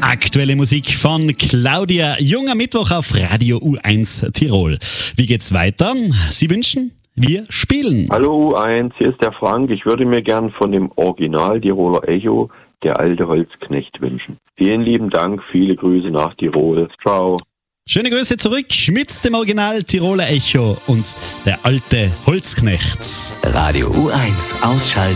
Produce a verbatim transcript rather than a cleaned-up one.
Aktuelle Musik von Claudia. Junger Mittwoch auf Radio U eins Tirol. Wie geht's weiter? Sie wünschen? Wir spielen. Hallo U eins, hier ist der Frank. Ich würde mir gern von dem Original Tiroler Echo Der alte Holzknecht wünschen. Vielen lieben Dank, viele Grüße nach Tirol. Ciao. Schöne Grüße zurück mit dem Original Tiroler Echo und Der alte Holzknecht. Radio U eins Ausschalten.